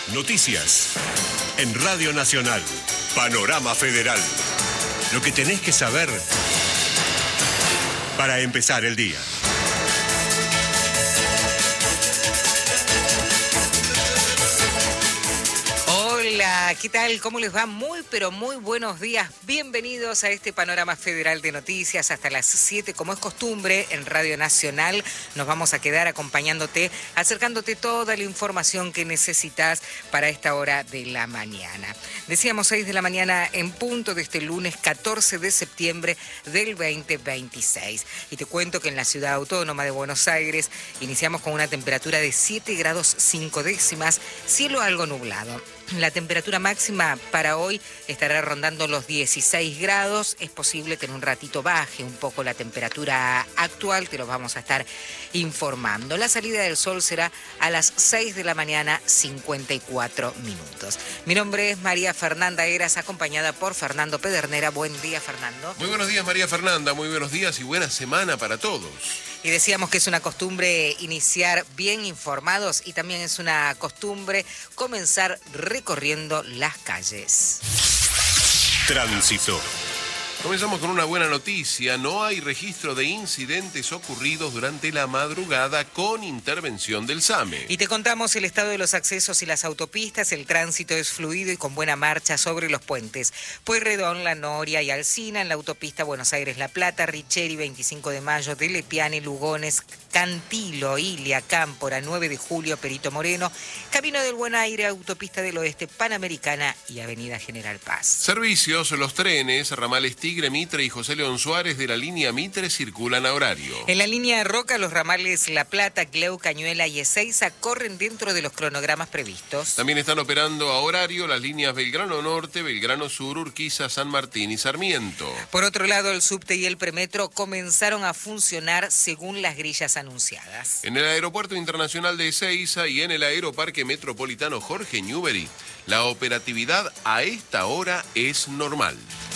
Noticias. En Radio Nacional. Panorama Federal. Lo que tenés que saber para empezar el día. Hola, ¿qué tal? ¿Cómo les va? Muy, pero muy buenos días. Bienvenidos a este Panorama Federal de Noticias hasta las 7, como es costumbre, en Radio Nacional. Nos vamos a quedar acompañándote, acercándote toda la información que necesitas para esta hora de la mañana. Decíamos 6 de la mañana en punto de este lunes 14 de septiembre del 2026. Y te cuento que en la ciudad autónoma de Buenos Aires iniciamos con una temperatura de 7 grados 5 décimas, cielo algo nublado. La temperatura máxima para hoy estará rondando los 16 grados. Es posible que en un ratito baje un poco la temperatura actual, te lo vamos a estar informando. La salida del sol será a las 6 de la mañana, 54 minutos. Mi nombre es María Fernanda Heras, acompañada por Fernando Pedernera. Buen día, Fernando. Muy buenos días, María Fernanda. Muy buenos días y buena semana para todos. Y decíamos que es una costumbre iniciar bien informados y también es una costumbre comenzar recorriendo las calles. Tránsito. Comenzamos con una buena noticia. No hay registro de incidentes ocurridos durante la madrugada con intervención del SAME. Y te contamos el estado de los accesos y las autopistas. El tránsito es fluido y con buena marcha sobre los puentes Pueyrredón, La Noria y Alsina, en la autopista Buenos Aires-La Plata, Richeri, 25 de Mayo, de Lepiane, Lugones, Cantilo, Ilia, Cámpora, 9 de Julio, Perito Moreno, Camino del Buen Aire, Autopista del Oeste, Panamericana y Avenida General Paz. Servicios, los trenes, ramales Tigre, Mitre y José León Suárez de la línea Mitre circulan a horario. En la línea Roca, los ramales La Plata, Cleu, Cañuela y Ezeiza corren dentro de los cronogramas previstos. También están operando a horario las líneas Belgrano Norte, Belgrano Sur, Urquiza, San Martín y Sarmiento. Por otro lado, el subte y el premetro comenzaron a funcionar según las grillas anunciadas. En el Aeropuerto Internacional de Ezeiza y en el Aeroparque Metropolitano Jorge Newbery, la operatividad a esta hora es normal.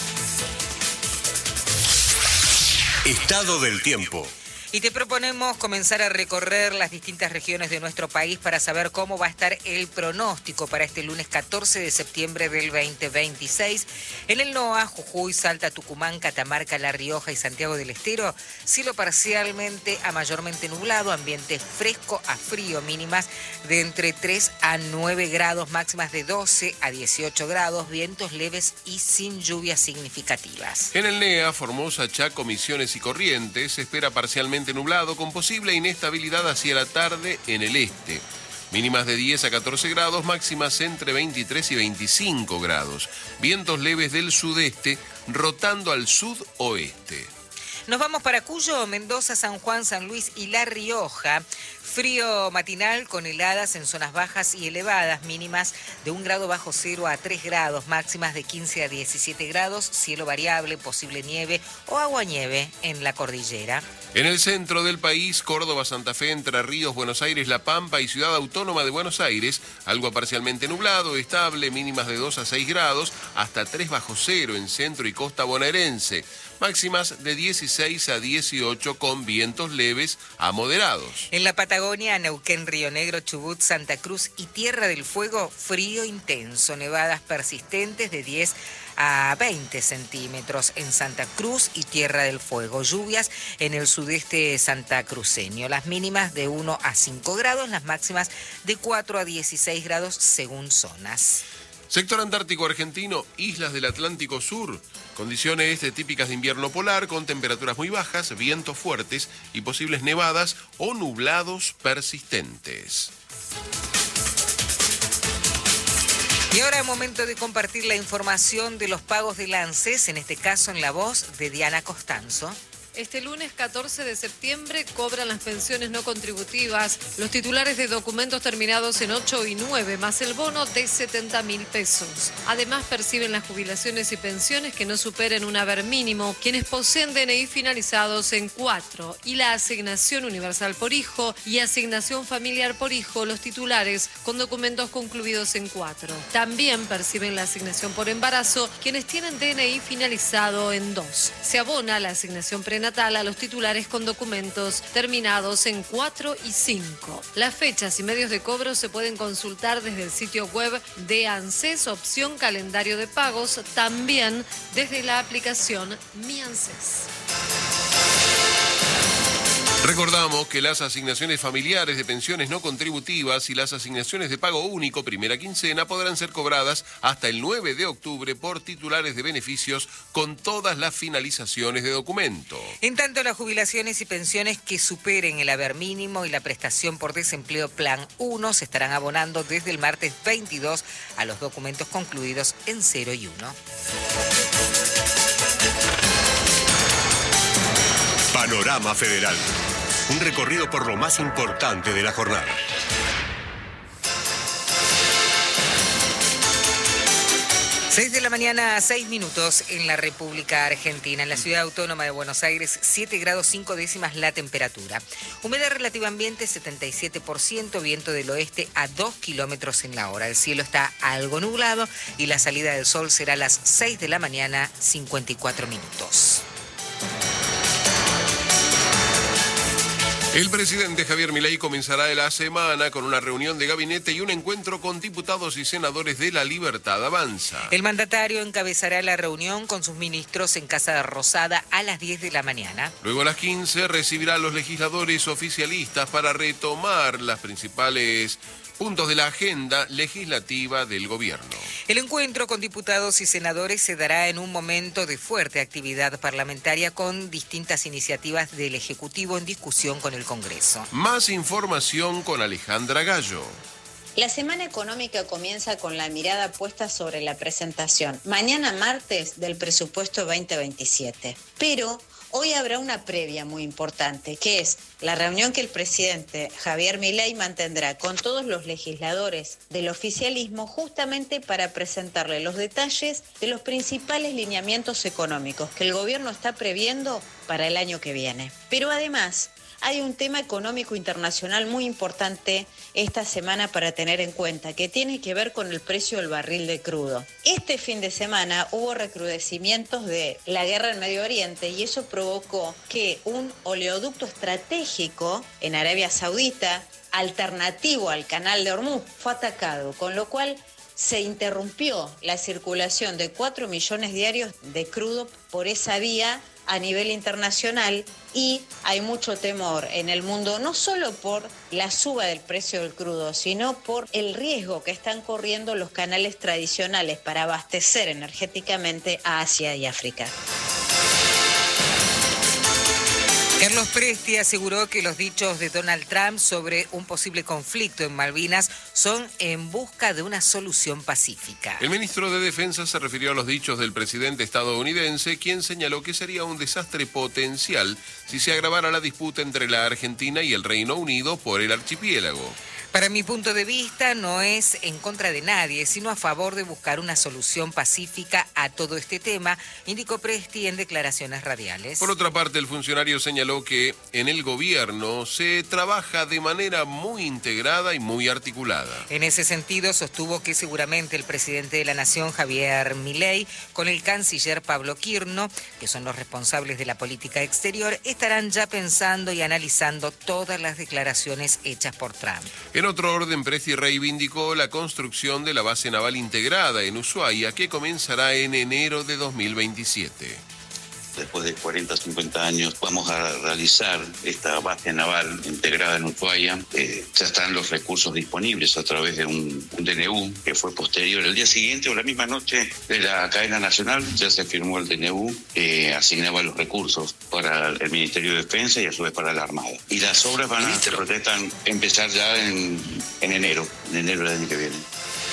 Estado del tiempo. Y te proponemos comenzar a recorrer las distintas regiones de nuestro país para saber cómo va a estar el pronóstico para este lunes 14 de septiembre del 2026. En el NOA, Jujuy, Salta, Tucumán, Catamarca, La Rioja y Santiago del Estero, cielo parcialmente a mayormente nublado, ambiente fresco a frío, mínimas de entre 3 a 9 grados, máximas de 12 a 18 grados, vientos leves y sin lluvias significativas. En el NEA, Formosa, Chaco, Misiones y Corrientes, se espera parcialmente nublado con posible inestabilidad hacia la tarde en el este. Mínimas de 10 a 14 grados, máximas entre 23 y 25 grados. Vientos leves del sudeste rotando al sudoeste. Nos vamos para Cuyo, Mendoza, San Juan, San Luis y La Rioja. Frío matinal con heladas en zonas bajas y elevadas, mínimas de 1 grado bajo cero a 3 grados, máximas de 15 a 17 grados, cielo variable, posible nieve o aguanieve en la cordillera. En el centro del país, Córdoba, Santa Fe, Entre Ríos, Buenos Aires, La Pampa y Ciudad Autónoma de Buenos Aires, algo parcialmente nublado, estable, mínimas de 2 a 6 grados, hasta 3 bajo cero en centro y costa bonaerense. Máximas de 16 a 18 con vientos leves a moderados. En la Patagonia, Neuquén, Río Negro, Chubut, Santa Cruz y Tierra del Fuego, frío intenso, nevadas persistentes de 10 a 20 centímetros en Santa Cruz y Tierra del Fuego. Lluvias en el sudeste santacruceño. Las mínimas de 1 a 5 grados, las máximas de 4 a 16 grados según zonas. Sector Antártico Argentino, islas del Atlántico Sur. Condiciones típicas de invierno polar con temperaturas muy bajas, vientos fuertes y posibles nevadas o nublados persistentes. Y ahora es momento de compartir la información de los pagos del ANSES, en este caso en la voz de Diana Costanzo. Este lunes 14 de septiembre cobran las pensiones no contributivas los titulares de documentos terminados en 8 y 9, más el bono de 70.000 pesos. Además, perciben las jubilaciones y pensiones que no superen un haber mínimo, quienes poseen DNI finalizados en 4, y la asignación universal por hijo y asignación familiar por hijo, los titulares con documentos concluidos en 4. También perciben la asignación por embarazo, quienes tienen DNI finalizado en 2. Se abona la asignación prenatal prenatal a los titulares con documentos terminados en 4 y 5. Las fechas y medios de cobro se pueden consultar desde el sitio web de ANSES, opción calendario de pagos, también desde la aplicación Mi ANSES. Recordamos que las asignaciones familiares de pensiones no contributivas y las asignaciones de pago único primera quincena podrán ser cobradas hasta el 9 de octubre por titulares de beneficios con todas las finalizaciones de documento. En tanto, las jubilaciones y pensiones que superen el haber mínimo y la prestación por desempleo Plan 1 se estarán abonando desde el martes 22 a los documentos concluidos en 0 y 1. Panorama Federal. Un recorrido por lo más importante de la jornada. Seis de la mañana, 6 minutos en la República Argentina. En la ciudad autónoma de Buenos Aires, 7 grados 5 décimas la temperatura. Humedad relativa ambiente, 77%, viento del oeste a 2 kilómetros en la hora. El cielo está algo nublado y la salida del sol será a las 6 de la mañana, 54 minutos. El presidente Javier Milei comenzará la semana con una reunión de gabinete y un encuentro con diputados y senadores de La Libertad Avanza. El mandatario encabezará la reunión con sus ministros en Casa Rosada a las 10 de la mañana. Luego a las 15 recibirá a los legisladores oficialistas para retomar las principales puntos de la agenda legislativa del gobierno. El encuentro con diputados y senadores se dará en un momento de fuerte actividad parlamentaria con distintas iniciativas del Ejecutivo en discusión con el Congreso. Más información con Alejandra Gallo. La semana económica comienza con la mirada puesta sobre la presentación, mañana martes, del presupuesto 2027. Pero hoy habrá una previa muy importante, que es la reunión que el presidente Javier Milei mantendrá con todos los legisladores del oficialismo justamente para presentarle los detalles de los principales lineamientos económicos que el gobierno está previendo para el año que viene. Pero además hay un tema económico internacional muy importante esta semana para tener en cuenta, que tiene que ver con el precio del barril de crudo. Este fin de semana hubo recrudecimientos de la guerra en Medio Oriente y eso provocó que un oleoducto estratégico en Arabia Saudita, alternativo al canal de Hormuz, fue atacado, con lo cual se interrumpió la circulación de 4 millones diarios de crudo por esa vía a nivel internacional, y hay mucho temor en el mundo, no solo por la suba del precio del crudo, sino por el riesgo que están corriendo los canales tradicionales para abastecer energéticamente a Asia y África. Carlos Presti aseguró que los dichos de Donald Trump sobre un posible conflicto en Malvinas son en busca de una solución pacífica. El ministro de Defensa se refirió a los dichos del presidente estadounidense, quien señaló que sería un desastre potencial si se agravara la disputa entre la Argentina y el Reino Unido por el archipiélago. Para mi punto de vista, no es en contra de nadie, sino a favor de buscar una solución pacífica a todo este tema, indicó Presti en declaraciones radiales. Por otra parte, el funcionario señaló que en el gobierno se trabaja de manera muy integrada y muy articulada. En ese sentido, sostuvo que seguramente el presidente de la Nación, Javier Milei, con el canciller Pablo Quirno, que son los responsables de la política exterior, estarán ya pensando y analizando todas las declaraciones hechas por Trump. En otro orden, Presti reivindicó la construcción de la base naval integrada en Ushuaia, que comenzará en enero de 2027. Después de 40 o 50 años vamos a realizar esta base naval integrada en Ushuaia. Ya están los recursos disponibles a través de un DNU que fue posterior. El día siguiente o la misma noche de la cadena nacional ya se firmó el DNU que asignaba los recursos para el Ministerio de Defensa y a su vez para la Armada. Y las obras se proyectan empezar ya en enero del año que viene.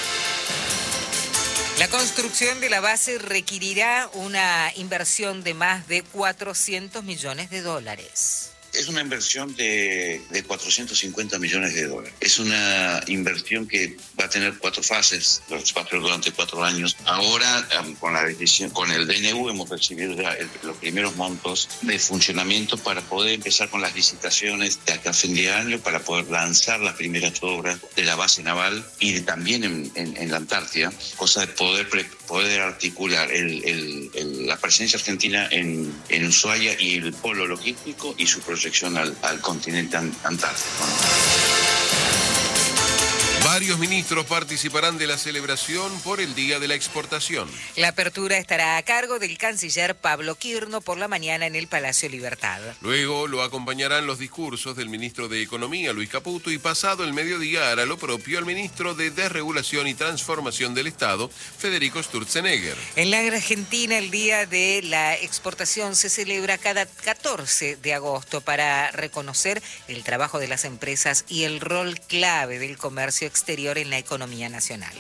La construcción de la base requerirá una inversión de más de $400 millones. Es una inversión de 450 millones de dólares. Es una inversión que va a tener 4 fases, va a ser durante 4 años. Ahora, con la decisión, con el DNU hemos recibido ya los primeros montos de funcionamiento para poder empezar con las licitaciones de acá a fin de año, para poder lanzar las primeras obras de la base naval y también en la Antártida, cosa de poder articular la presencia argentina en Ushuaia y el polo logístico y su proyección al continente antártico. Varios ministros participarán de la celebración por el Día de la Exportación. La apertura estará a cargo del canciller Pablo Quirno por la mañana en el Palacio Libertad. Luego lo acompañarán los discursos del ministro de Economía, Luis Caputo, y pasado el mediodía hará lo propio el ministro de Desregulación y Transformación del Estado, Federico Sturzenegger. En la Argentina, el Día de la Exportación se celebra cada 14 de agosto para reconocer el trabajo de las empresas y el rol clave del comercio exterior en la economía nacional.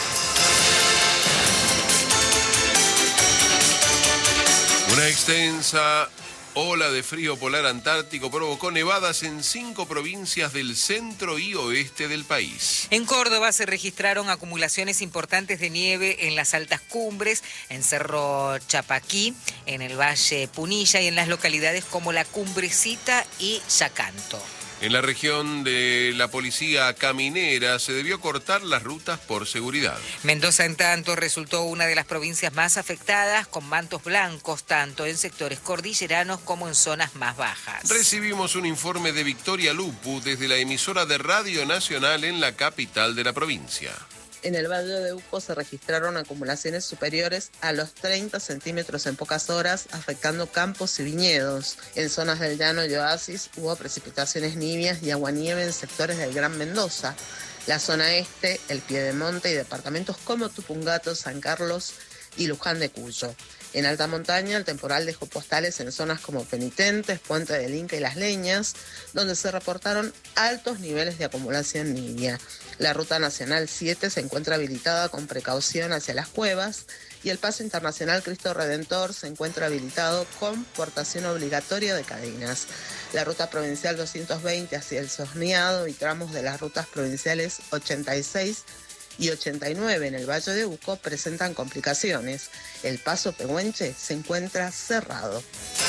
Una extensa ola de frío polar antártico provocó nevadas en 5 provincias del centro y oeste del país. En Córdoba se registraron acumulaciones importantes de nieve en las altas cumbres, en Cerro Chapaquí, en el Valle Punilla y en las localidades como La Cumbrecita y Yacanto. En la región de la policía caminera se debió cortar las rutas por seguridad. Mendoza, en tanto, resultó una de las provincias más afectadas, con mantos blancos tanto en sectores cordilleranos como en zonas más bajas. Recibimos un informe de Victoria Lupu desde la emisora de Radio Nacional en la capital de la provincia. En el Valle de Uco se registraron acumulaciones superiores a los 30 centímetros en pocas horas, afectando campos y viñedos. En zonas del llano y oasis hubo precipitaciones nivias y aguanieve en sectores del Gran Mendoza. La zona este, el Piedemonte y departamentos como Tupungato, San Carlos y Luján de Cuyo. En alta montaña, el temporal dejó postales en zonas como Penitentes, Puente del Inca y Las Leñas, donde se reportaron altos niveles de acumulación nivia. La Ruta Nacional 7 se encuentra habilitada con precaución hacia las cuevas y el Paso Internacional Cristo Redentor se encuentra habilitado con portación obligatoria de cadenas. La Ruta Provincial 220 hacia el Sosneado y tramos de las rutas provinciales 86 y 89 en el Valle de Uco presentan complicaciones. El Paso Pehuenche se encuentra cerrado.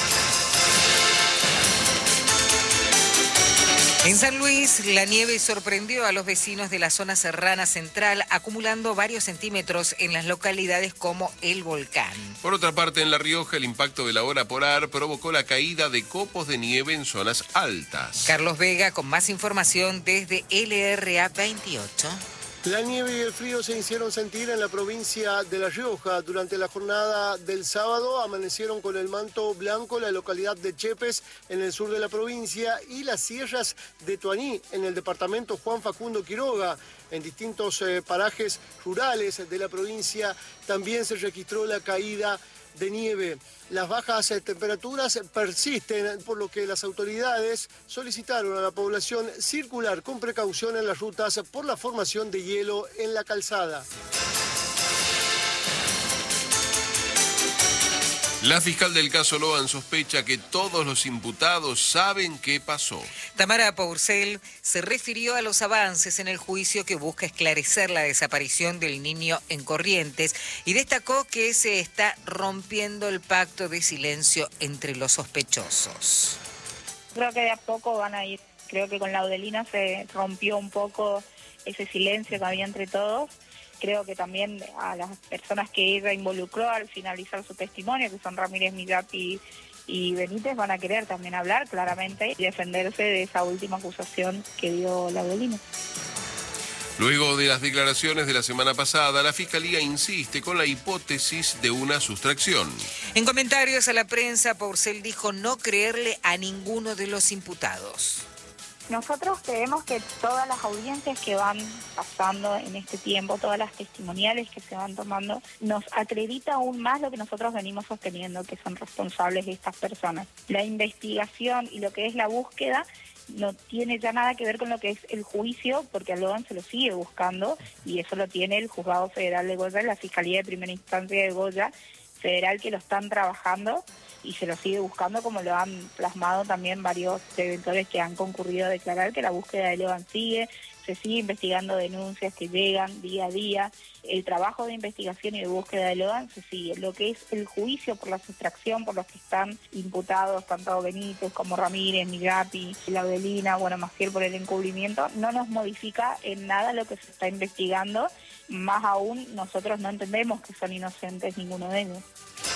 En San Luis, la nieve sorprendió a los vecinos de la zona serrana central, acumulando varios centímetros en las localidades como El Volcán. Por otra parte, en La Rioja, el impacto de la hora polar provocó la caída de copos de nieve en zonas altas. Carlos Vega con más información desde LRA 28. La nieve y el frío se hicieron sentir en la provincia de La Rioja. Durante la jornada del sábado amanecieron con el manto blanco la localidad de Chepes en el sur de la provincia y las sierras de Tuaní en el departamento Juan Facundo Quiroga. En distintos parajes rurales de la provincia también se registró la caída de nieve. Las bajas temperaturas persisten, por lo que las autoridades solicitaron a la población circular con precaución en las rutas por la formación de hielo en la calzada. La fiscal del caso Loan sospecha que todos los imputados saben qué pasó. Tamara Pourcel se refirió a los avances en el juicio que busca esclarecer la desaparición del niño en Corrientes y destacó que se está rompiendo el pacto de silencio entre los sospechosos. Creo que de a poco van a ir. Creo que con Laudelina se rompió un poco ese silencio que había entre todos. Creo que también a las personas que ella involucró al finalizar su testimonio, que son Ramírez, Millapi y Benítez, van a querer también hablar claramente y defenderse de esa última acusación que dio Laudelina. Luego de las declaraciones de la semana pasada, la Fiscalía insiste con la hipótesis de una sustracción. En comentarios a la prensa, Pourcel dijo no creerle a ninguno de los imputados. Nosotros creemos que todas las audiencias que van pasando en este tiempo, todas las testimoniales que se van tomando, nos acredita aún más lo que nosotros venimos sosteniendo, que son responsables de estas personas. La investigación y lo que es la búsqueda no tiene ya nada que ver con lo que es el juicio, porque a Loan se lo sigue buscando y eso lo tiene el Juzgado Federal de Goya, la Fiscalía de Primera Instancia de Goya, federal que lo están trabajando y se lo sigue buscando, como lo han plasmado también varios eventores que han concurrido a declarar que la búsqueda de Levan sigue. Se sigue investigando denuncias que llegan día a día. El trabajo de investigación y de búsqueda de Levan se sigue. Lo que es el juicio por la sustracción, por los que están imputados, tanto Benítez como Ramírez, Migapi, Laudelina, Maciel por el encubrimiento, no nos modifica en nada lo que se está investigando. Más aún, nosotros no entendemos que son inocentes ninguno de ellos.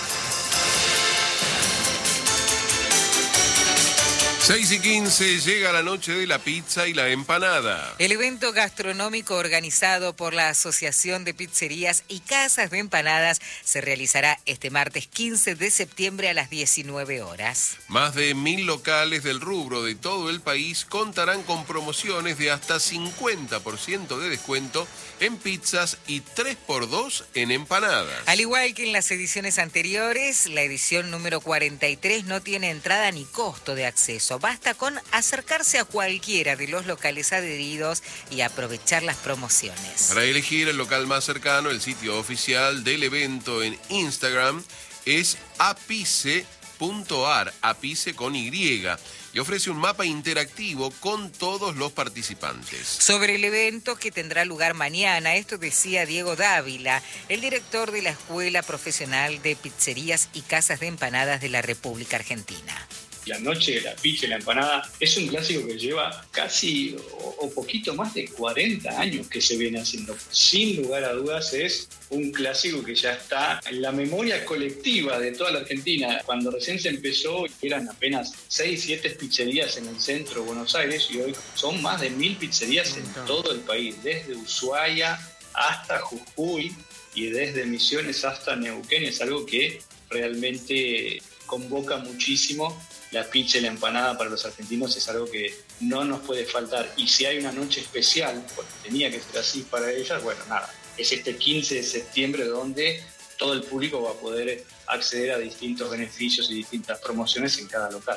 6:15, llega la noche de la pizza y la empanada. El evento gastronómico organizado por la Asociación de Pizzerías y Casas de Empanadas se realizará este martes 15 de septiembre a las 19 horas. Más de 1.000 locales del rubro de todo el país contarán con promociones de hasta 50% de descuento en pizzas y 3x2 en empanadas. Al igual que en las ediciones anteriores, la edición número 43 no tiene entrada ni costo de acceso. Basta con acercarse a cualquiera de los locales adheridos y aprovechar las promociones. Para elegir el local más cercano, el sitio oficial del evento en Instagram es apice.ar, apice con Y, y ofrece un mapa interactivo con todos los participantes. Sobre el evento que tendrá lugar mañana, esto decía Diego Dávila, el director de la Escuela Profesional de Pizzerías y Casas de Empanadas de la República Argentina. La noche de la pizza y la empanada es un clásico que lleva casi o poquito más de 40 años que se viene haciendo. Sin lugar a dudas es un clásico que ya está en la memoria colectiva de toda la Argentina. Cuando recién se empezó eran apenas 6, 7 pizzerías en el centro de Buenos Aires y hoy son más de 1.000 pizzerías en todo el país, desde Ushuaia hasta Jujuy y desde Misiones hasta Neuquén. Es algo que realmente convoca muchísimo. La pizza y la empanada para los argentinos es algo que no nos puede faltar. Y si hay una noche especial, porque tenía que ser así para ellas, es este 15 de septiembre donde todo el público va a poder acceder a distintos beneficios y distintas promociones en cada local.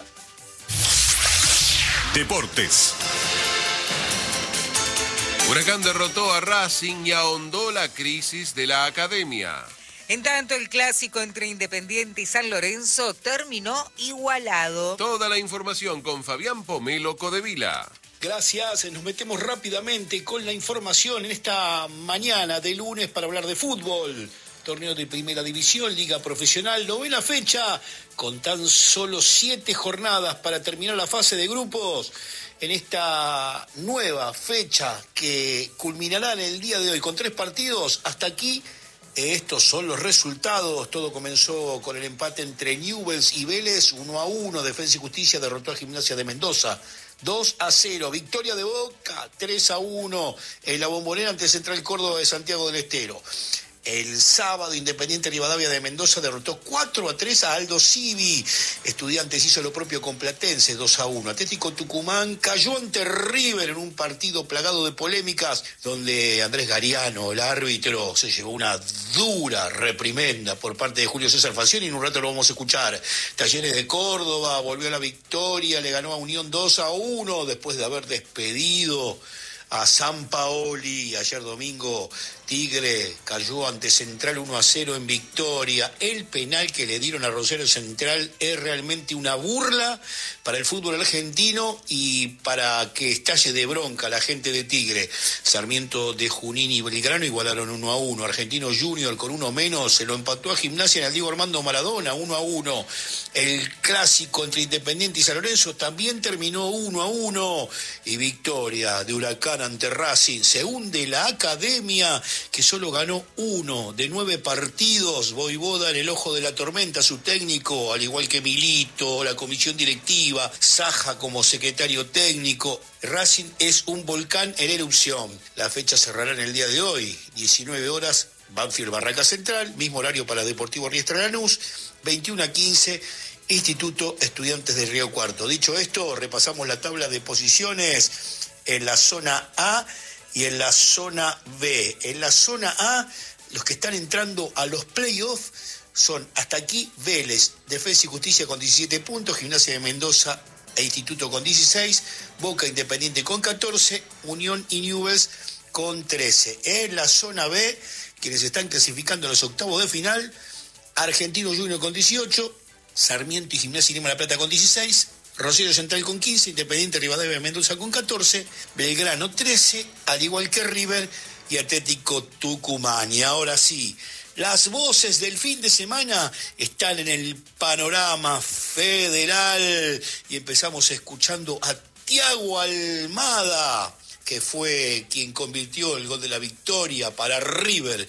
Deportes. Huracán derrotó a Racing y ahondó la crisis de la academia. En tanto, el clásico entre Independiente y San Lorenzo terminó igualado. Toda la información con Fabián Pomelo Codevila. Gracias, nos metemos rápidamente con la información en esta mañana de lunes para hablar de fútbol. Torneo de Primera División, Liga Profesional, 9ª fecha, con tan solo 7 jornadas para terminar la fase de grupos. En esta nueva fecha que culminará en el día de hoy con 3 partidos, hasta aquí. Estos son los resultados. Todo comenzó con el empate entre Newell's y Vélez, 1-1. Defensa y Justicia derrotó a Gimnasia de Mendoza, 2-0. Victoria de Boca, 3-1. En la Bombonera ante Central Córdoba de Santiago del Estero. El sábado, Independiente Rivadavia de Mendoza derrotó 4-3 a Aldo Civi. Estudiantes hizo lo propio con Platense, 2-1. Atlético Tucumán cayó ante River en un partido plagado de polémicas, donde Andrés Gariano, el árbitro, se llevó una dura reprimenda por parte de Julio César Falcioni. En un rato lo vamos a escuchar. Talleres de Córdoba volvió a la victoria, le ganó a Unión 2-1 después de haber despedido a Sampaoli. Ayer domingo Tigre cayó ante Central 1-0 en victoria. El penal que le dieron a Rosario Central es realmente una burla para el fútbol argentino y para que estalle de bronca la gente de Tigre. Sarmiento de Junín y Belgrano igualaron 1-1. Argentino Junior con 1 menos se lo empató a Gimnasia en el Diego Armando Maradona, 1-1. El clásico entre Independiente y San Lorenzo también terminó 1-1. Y victoria de Huracán ante Racing. Se hunde la academia, que solo ganó 1 de 9 partidos. Voivoda en el ojo de la tormenta, su técnico, al igual que Milito, la comisión directiva, Saja como secretario técnico. Racing es un volcán en erupción. La fecha cerrará en el día de hoy, 19 horas, Banfield Barraca Central, mismo horario para Deportivo Riestra Lanús, 21-15, Instituto Estudiantes de Río Cuarto. Dicho esto, repasamos la tabla de posiciones en la zona A y en la zona B. En la zona A, los que están entrando a los playoffs son hasta aquí Vélez, Defensa y Justicia con 17 puntos, Gimnasia de Mendoza e Instituto con 16, Boca Independiente con 14, Unión y Newell's con 13. En la zona B, quienes están clasificando en los octavos de final, Argentino Junior con 18, Sarmiento y Gimnasia y Lima La Plata con 16, Rosario Central con 15, Independiente Rivadavia Mendoza con 14, Belgrano 13, al igual que River y Atlético Tucumán. Y ahora sí, las voces del fin de semana están en el panorama federal y empezamos escuchando a Thiago Almada, que fue quien convirtió el gol de la victoria para River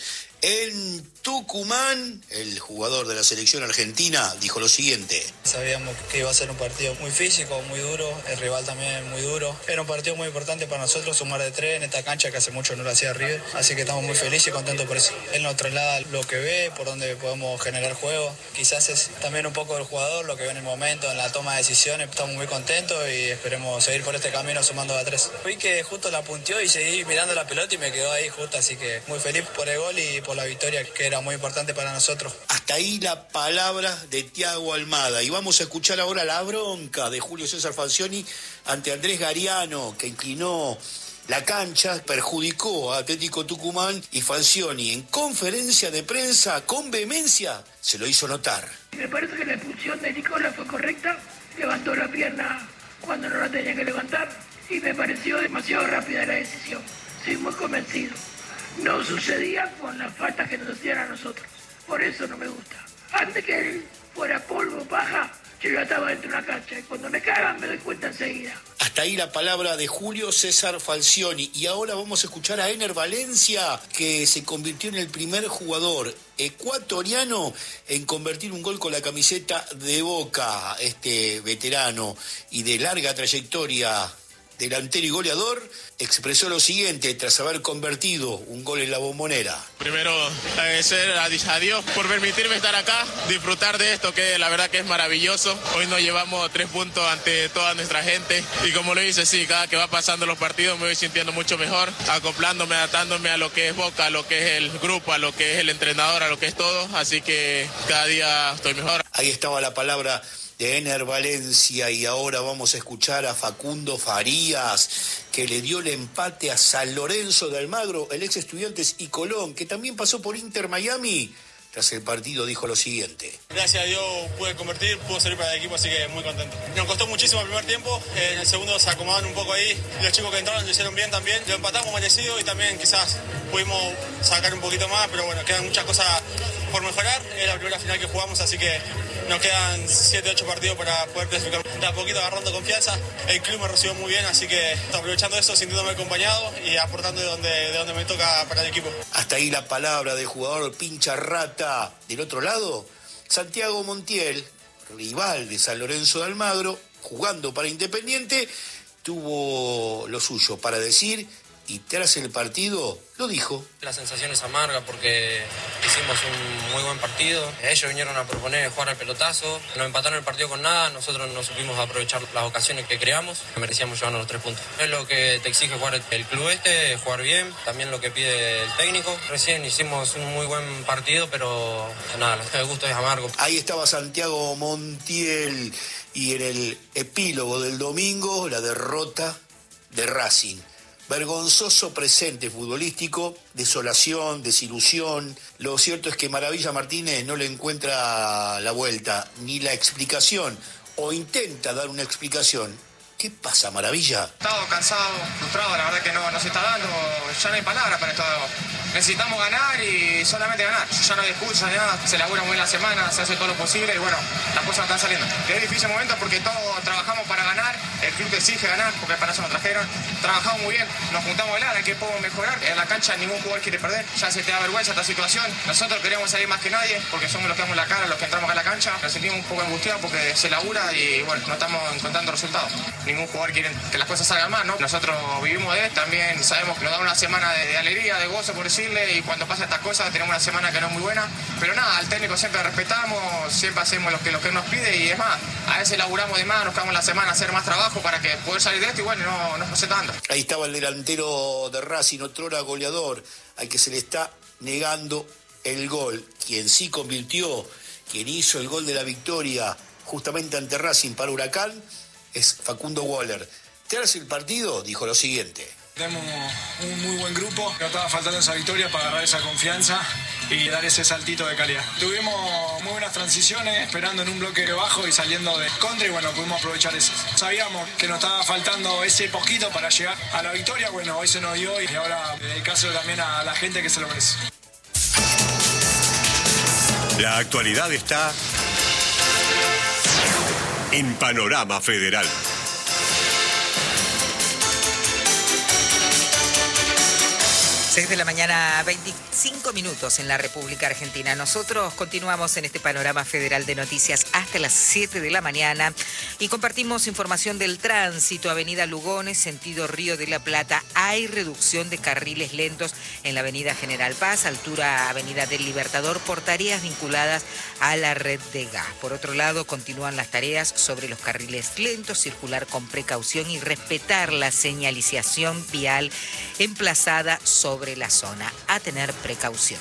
en Tucumán. El jugador de la selección argentina dijo lo siguiente: sabíamos que iba a ser un partido muy físico, muy duro, el rival también muy duro. Era un partido muy importante para nosotros, sumar de 3 en esta cancha que hace mucho no lo hacía River, así que estamos muy felices y contentos por eso. Él nos traslada lo que ve, por donde podemos generar juego. Quizás es también un poco del jugador, lo que ve en el momento, en la toma de decisiones. Estamos muy contentos y esperemos seguir por este camino sumando de 3. Vi que justo la punteó y seguí mirando la pelota y me quedó ahí justo, así que muy feliz por el gol y por la victoria, que era muy importante para nosotros. Hasta ahí la palabra de Thiago Almada. Y vamos a escuchar ahora la bronca de Julio César Falcioni ante Andrés Gariano, que inclinó la cancha, perjudicó a Atlético Tucumán, y Falcioni en conferencia de prensa con vehemencia se lo hizo notar. Me parece que la expulsión de Nicola fue correcta, levantó la pierna cuando no la tenía que levantar y me pareció demasiado rápida la decisión. Soy muy convencido. No sucedía con las faltas que nos hacían a nosotros. Por eso no me gusta. Antes que él fuera polvo o paja, yo ya estaba dentro de una cancha y cuando me cagan me doy cuenta enseguida. Hasta ahí la palabra de Julio César Falcioni. Y ahora vamos a escuchar a Ener Valencia, que se convirtió en el primer jugador ecuatoriano en convertir un gol con la camiseta de Boca. Este veterano y de larga trayectoria, delantero y goleador, expresó lo siguiente tras haber convertido un gol en la Bombonera. Primero, agradecer a Dios por permitirme estar acá, disfrutar de esto que la verdad que es maravilloso. Hoy nos llevamos 3 puntos ante toda nuestra gente y como lo dice, sí, cada que va pasando los partidos me voy sintiendo mucho mejor, acoplándome, adaptándome a lo que es Boca, a lo que es el grupo, a lo que es el entrenador, a lo que es todo, así que cada día estoy mejor. Ahí estaba la palabra de Ener Valencia. Y ahora vamos a escuchar a Facundo Farías, que le dio el empate a San Lorenzo de Almagro, el ex Estudiantes y Colón, que también pasó por Inter Miami. Tras el partido dijo lo siguiente: gracias a Dios pude convertir, pude salir para el equipo, así que muy contento. Nos costó muchísimo el primer tiempo, en el segundo se acomodaron un poco ahí, los chicos que entraron lo hicieron bien también, lo empatamos merecido y también quizás pudimos sacar un poquito más, pero bueno, quedan muchas cosas por mejorar, es la primera final que jugamos, así que nos quedan 7, 8 partidos para poder clasificar. De a poquito agarrando confianza, el club me recibió muy bien, así que estoy aprovechando eso, sintiéndome acompañado y aportando de donde me toca para el equipo. Hasta ahí la palabra del jugador pincha rata. Del otro lado, Santiago Montiel, rival de San Lorenzo de Almagro, jugando para Independiente, tuvo lo suyo para decir y tras el partido lo dijo. La sensación es amarga porque hicimos un muy buen partido. Ellos vinieron a proponer jugar al pelotazo. Nos empataron el partido con nada. Nosotros no supimos aprovechar las ocasiones que creamos. Merecíamos llevarnos los 3 puntos. Es lo que te exige jugar el club jugar bien. También lo que pide el técnico. Recién hicimos un muy buen partido, pero nada, el gusto es amargo. Ahí estaba Santiago Montiel y en el epílogo del domingo, la derrota de Racing. Vergonzoso presente futbolístico, desolación, desilusión. Lo cierto es que Maravilla Martínez no le encuentra la vuelta ni la explicación, o intenta dar una explicación. ¿Qué pasa, Maravilla? Estado cansado, frustrado, la verdad que no se está dando, ya no hay palabras para esto. Necesitamos ganar y solamente ganar. Ya no hay excusa ni nada, se labura muy bien la semana, se hace todo lo posible y bueno, las cosas no están saliendo. Es difícil momento porque todos trabajamos para ganar, el club te exige ganar porque para eso nos trajeron. Trabajamos muy bien, nos juntamos a hablar, ¿en qué podemos mejorar? En la cancha ningún jugador quiere perder, ya se te da vergüenza esta situación. Nosotros queremos salir más que nadie porque somos los que damos la cara, los que entramos a la cancha. Nos sentimos un poco angustiados porque se labura y bueno, no estamos encontrando resultados. Ningún jugador quiere que las cosas salgan mal, ¿no? Nosotros vivimos de él, también sabemos que nos da una semana de alegría, de gozo, por decirle, y cuando pasa estas cosas tenemos una semana que no es muy buena, pero nada, al técnico siempre respetamos, siempre hacemos lo que nos pide y es más, a veces laburamos de más, nos quedamos la semana a hacer más trabajo para que poder salir de esto y bueno, no nos pase tanto. Ahí estaba el delantero de Racing, otrora goleador, al que se le está negando el gol. Quien sí convirtió, quien hizo el gol de la victoria justamente ante Racing para Huracán, es Facundo Waller. Tras el partido dijo lo siguiente: Tenemos un muy buen grupo, nos estaba faltando esa victoria para agarrar esa confianza y dar ese saltito de calidad. Tuvimos muy buenas transiciones, esperando en un bloque bajo y saliendo de contra y bueno, pudimos aprovechar eso. Sabíamos que nos estaba faltando ese poquito para llegar a la victoria, bueno, hoy se nos dio y ahora dedicárselo también a la gente que se lo merece. La actualidad está en Panorama Federal. 6 de la mañana, 25 minutos en la República Argentina. Nosotros continuamos en este Panorama Federal de Noticias hasta las 7 de la mañana y compartimos información del tránsito. Avenida Lugones, sentido Río de la Plata. Hay reducción de carriles lentos en la Avenida General Paz, altura Avenida del Libertador, por tareas vinculadas a la red de gas. Por otro lado, continúan las tareas sobre los carriles lentos, circular con precaución y respetar la señalización vial emplazada sobre la zona, a tener precaución.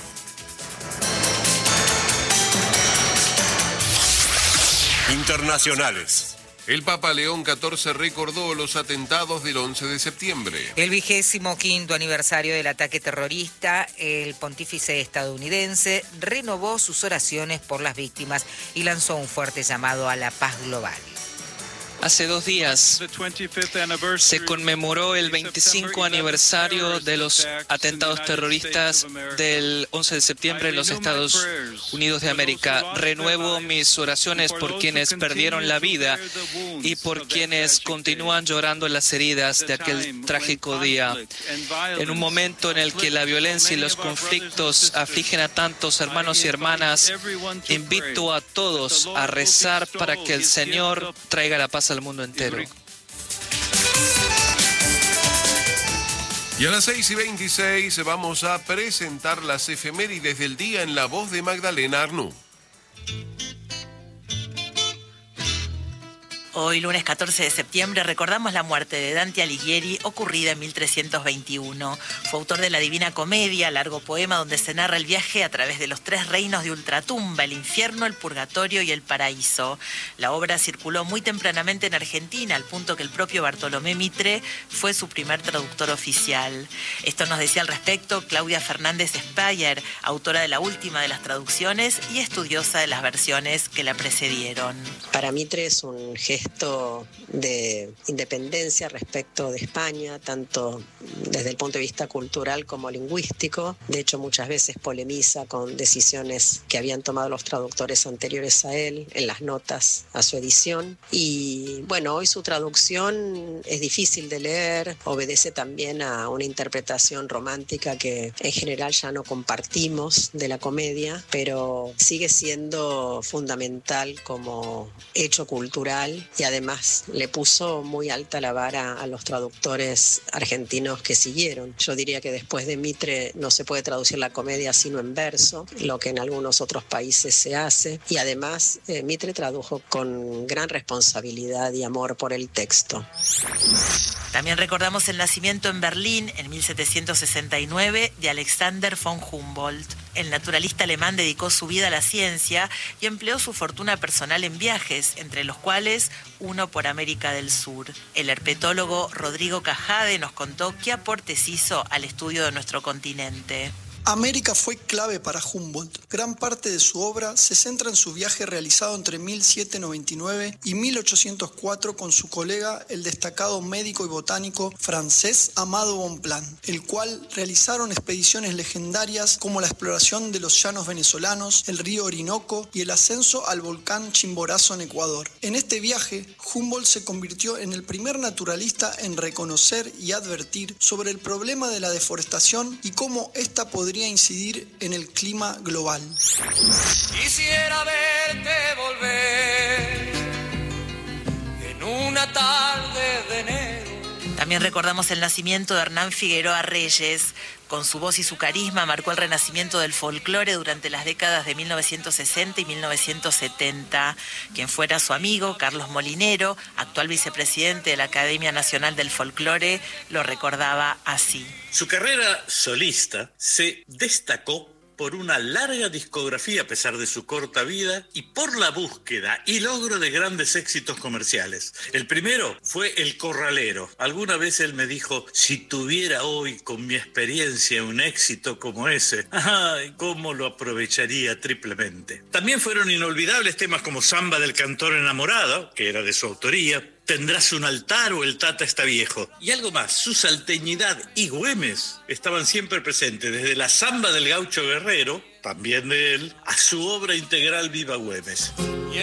Internacionales. El Papa León XIV recordó los atentados del 11 de septiembre. El 25º aniversario del ataque terrorista, el pontífice estadounidense renovó sus oraciones por las víctimas y lanzó un fuerte llamado a la paz global. Hace 2 días se conmemoró el 25 aniversario de los atentados terroristas del 11 de septiembre en los Estados Unidos de América. Renuevo mis oraciones por quienes perdieron la vida y por quienes continúan llorando las heridas de aquel trágico día. En un momento en el que la violencia y los conflictos afligen a tantos hermanos y hermanas, invito a todos a rezar para que el Señor traiga la paz al mundo entero. Y a las 6:26 vamos a presentar las efemérides del día en la voz de Magdalena Arnú. Hoy, lunes 14 de septiembre, recordamos la muerte de Dante Alighieri, ocurrida en 1321. Fue autor de la Divina Comedia, largo poema donde se narra el viaje a través de los 3 reinos de ultratumba, el infierno, el purgatorio y el paraíso. La obra circuló muy tempranamente en Argentina, al punto que el propio Bartolomé Mitre fue su primer traductor oficial. Esto nos decía al respecto Claudia Fernández Speyer, autora de la última de las traducciones y estudiosa de las versiones que la precedieron. Para Mitre es un gesto de independencia respecto de España, tanto desde el punto de vista cultural como lingüístico. De hecho, muchas veces polemiza con decisiones que habían tomado los traductores anteriores a él en las notas a su edición. Y bueno, hoy su traducción es difícil de leer, obedece también a una interpretación romántica que en general ya no compartimos de la comedia, pero sigue siendo fundamental como hecho cultural. Y además le puso muy alta la vara a los traductores argentinos que siguieron. Yo diría que después de Mitre no se puede traducir la comedia sino en verso, lo que en algunos otros países se hace. Y además Mitre tradujo con gran responsabilidad y amor por el texto. También recordamos el nacimiento en Berlín en 1769 de Alexander von Humboldt. El naturalista alemán dedicó su vida a la ciencia y empleó su fortuna personal en viajes, entre los cuales uno por América del Sur. El herpetólogo Rodrigo Cajade nos contó qué aportes hizo al estudio de nuestro continente. América fue clave para Humboldt. Gran parte de su obra se centra en su viaje realizado entre 1799 y 1804 con su colega, el destacado médico y botánico francés Amado Bonpland, el cual realizaron expediciones legendarias como la exploración de los llanos venezolanos, el río Orinoco y el ascenso al volcán Chimborazo en Ecuador. En este viaje, Humboldt se convirtió en el primer naturalista en reconocer y advertir sobre el problema de la deforestación y cómo esta podría incidir en el clima global. Quisiera verte volver en una tarde de enero. También recordamos el nacimiento de Hernán Figueroa Reyes. Con su voz y su carisma marcó el renacimiento del folclore durante las décadas de 1960 y 1970. Quien fuera su amigo, Carlos Molinero, actual vicepresidente de la Academia Nacional del Folclore, lo recordaba así. Su carrera solista se destacó por una larga discografía a pesar de su corta vida y por la búsqueda y logro de grandes éxitos comerciales. El primero fue El Corralero. Alguna vez él me dijo, si tuviera hoy con mi experiencia un éxito como ese, ¡ay, cómo lo aprovecharía triplemente! También fueron inolvidables temas como Samba del Cantor Enamorado, que era de su autoría, Tendrás un altar o El Tata está viejo. Y algo más, su salteñidad y Güemes estaban siempre presentes, desde la Samba del Gaucho Guerrero, también de él, a su obra integral Viva Güemes. Y